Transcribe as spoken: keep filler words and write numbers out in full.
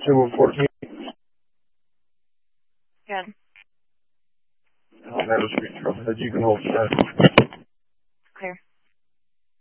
two of fourteen. Again. Oh, that was pretty trouble. You can hold that.